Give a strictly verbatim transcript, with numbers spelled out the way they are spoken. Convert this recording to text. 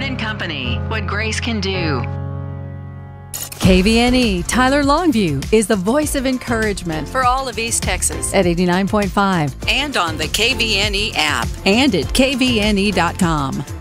and Company, what grace can do. K V N E Tyler Longview is the voice of encouragement for all of East Texas at eighty-nine point five and on the K V N E app and at K V N E dot com.